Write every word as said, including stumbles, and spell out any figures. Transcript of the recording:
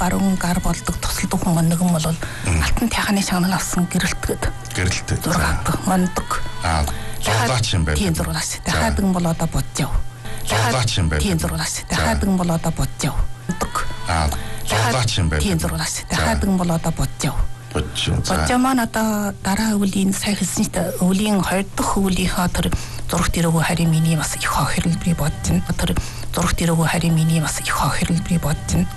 баруун гар болдог тусалдаг хүн нэгэн бол алтан тайханы шагнал авсан гэрэлтгээд гэрэлтээд зургадаг мондог аа зургаач юм байна. Тийм зургаач. Дахиад нь бол одоо бодж яв. Зургаач юм байна. Тийм зургаач. Дахиад нь бол одоо бодж яв. Аа зургаач юм байна. Тийм зургаач. Дахиад нь бол одоо бодж яв. Бодж маань одоо дараа өвлийн сая хэлсэн чинь өвлийн хоёр дахь өвлийнхаа тэр зурагт ирээгүй харин миний бас их хохирлбри бодож байна. Тэр зурагт ирээгүй харин миний бас их хохирлбри бодож байна.